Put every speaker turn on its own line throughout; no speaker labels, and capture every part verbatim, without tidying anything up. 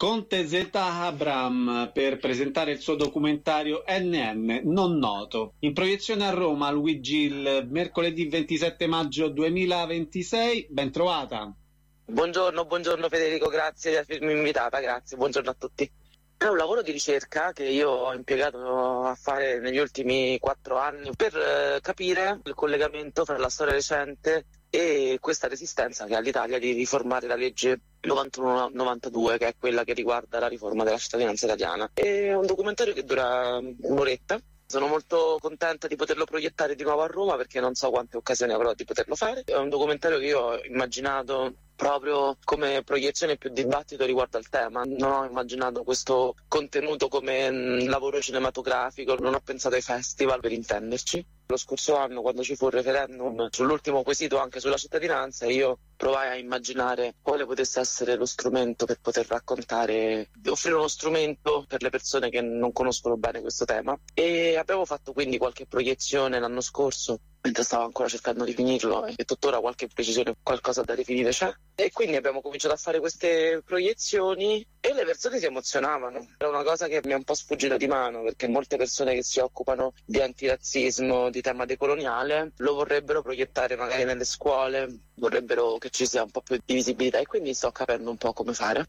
Conte Zeta Abram per presentare il suo documentario N N, non noto. In proiezione a Roma, Luigi, il mercoledì ventisette maggio duemilaventisei. Ben trovata.
Buongiorno, buongiorno Federico, grazie di avermi invitata, grazie, buongiorno a tutti. È un lavoro di ricerca che io ho impiegato a fare negli ultimi quattro anni per eh, capire il collegamento fra la storia recente e questa resistenza che ha l'Italia di riformare la legge novantuno novantadue, che è quella che riguarda la riforma della cittadinanza italiana. È un documentario che dura un'oretta. Sono molto contenta di poterlo proiettare di nuovo a Roma perché non so quante occasioni avrò di poterlo fare. È un documentario che io ho immaginato proprio come proiezione più dibattito riguardo al tema. Non ho immaginato questo contenuto come mh, lavoro cinematografico, non ho pensato ai festival, per intenderci. Lo scorso anno, quando ci fu il referendum sull'ultimo quesito anche sulla cittadinanza, io provai a immaginare quale potesse essere lo strumento per poter raccontare, offrire uno strumento per le persone che non conoscono bene questo tema. E abbiamo fatto quindi qualche proiezione l'anno scorso, mentre stavo ancora cercando di finirlo, e tuttora qualche precisione, qualcosa da definire c'è. E quindi abbiamo cominciato a fare queste proiezioni e le persone si emozionavano. Era una cosa che mi è un po' sfuggita di mano, perché molte persone che si occupano di antirazzismo, di tema decoloniale, lo vorrebbero proiettare magari nelle scuole, vorrebbero che ci sia un po' più di visibilità, e quindi sto capendo un po' come fare.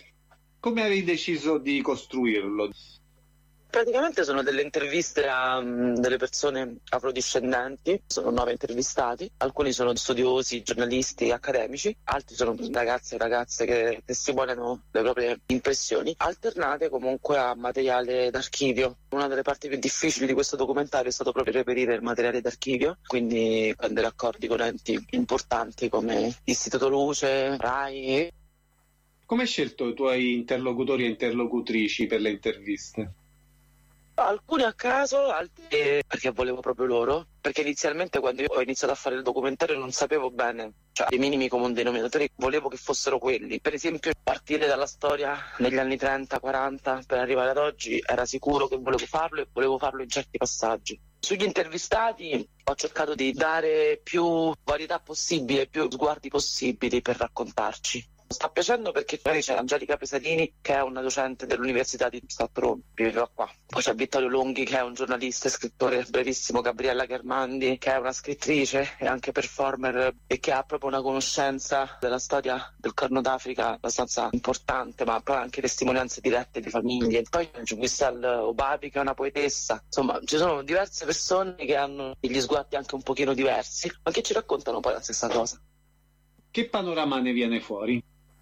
Come avevi deciso di costruirlo?
Praticamente sono delle interviste a um, delle persone afrodiscendenti, sono nove intervistati, alcuni sono studiosi, giornalisti, accademici, altri sono ragazzi e ragazze che testimoniano le proprie impressioni, alternate comunque a materiale d'archivio. Una delle parti più difficili di questo documentario è stato proprio reperire il materiale d'archivio, quindi prendere accordi con enti importanti come Istituto Luce, RAI.
Come hai scelto i tuoi interlocutori e interlocutrici per le interviste?
Alcuni a caso, altri perché volevo proprio loro, perché inizialmente quando io ho iniziato a fare il documentario non sapevo bene, cioè i minimi comuni denominatori, volevo che fossero quelli. Per esempio partire dalla storia negli anni trenta quaranta per arrivare ad oggi era sicuro che volevo farlo, e volevo farlo in certi passaggi. Sugli intervistati ho cercato di dare più varietà possibile, più sguardi possibili per raccontarci. Sta piacendo perché poi c'è Angelica Pesalini, che è una docente dell'Università di Stato Roma, viveva qua. Poi c'è Vittorio Longhi, che è un giornalista e scrittore brevissimo, Gabriella Germandi, che è una scrittrice e anche performer e che ha proprio una conoscenza della storia del Corno d'Africa abbastanza importante, ma poi anche testimonianze dirette di famiglie. Poi c'è Giselle Obabi, che è una poetessa. Insomma, ci sono diverse persone che hanno degli sguardi anche un pochino diversi, ma che ci raccontano poi la stessa cosa.
Che panorama ne viene fuori?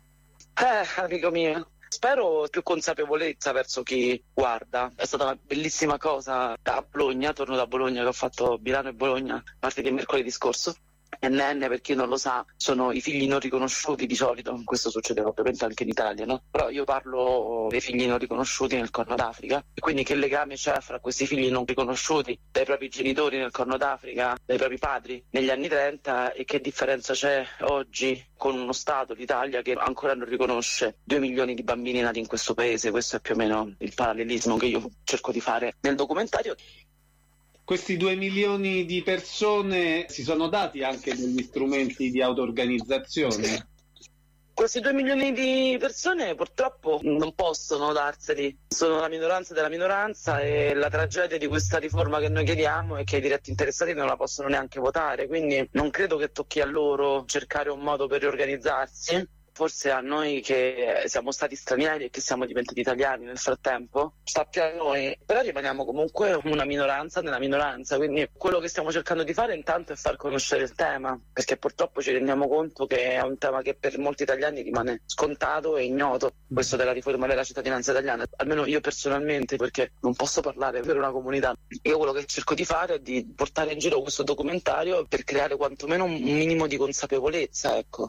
Eh, amico mio, spero più consapevolezza verso chi guarda. È stata una bellissima cosa da Bologna, torno da Bologna, che ho fatto Milano e Bologna martedì e mercoledì scorso. N N, per chi non lo sa, sono i figli non riconosciuti di solito, questo succede ovviamente anche in Italia, no? Però io parlo dei figli non riconosciuti nel Corno d'Africa, e quindi che legame c'è fra questi figli non riconosciuti dai propri genitori nel Corno d'Africa, dai propri padri negli anni trenta, e che differenza c'è oggi con uno Stato, l'Italia, che ancora non riconosce due milioni di bambini nati in questo paese. Questo è più o meno il parallelismo che io cerco di fare nel documentario.
Questi due milioni di persone si sono dati anche degli strumenti di auto-organizzazione?
Questi due milioni di persone purtroppo non possono darseli, sono la minoranza della minoranza, e la tragedia di questa riforma che noi chiediamo è che i diretti interessati non la possono neanche votare, quindi non credo che tocchi a loro cercare un modo per riorganizzarsi. Forse a noi che siamo stati stranieri e che siamo diventati italiani nel frattempo, sta più a noi, però rimaniamo comunque una minoranza nella minoranza, quindi quello che stiamo cercando di fare intanto è far conoscere il tema, perché purtroppo ci rendiamo conto che è un tema che per molti italiani rimane scontato e ignoto, questo della riforma della cittadinanza italiana, almeno io personalmente, perché non posso parlare per una comunità. Io quello che cerco di fare è di portare in giro questo documentario per creare quantomeno un minimo di consapevolezza, ecco.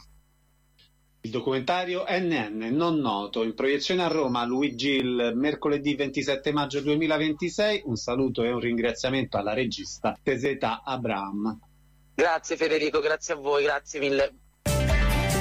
Il documentario N N, non noto, in proiezione a Roma, Luigi, il mercoledì ventisette maggio duemilaventisei. Un saluto e un ringraziamento alla regista Zeta Abram.
Grazie Federico, grazie a voi, grazie mille.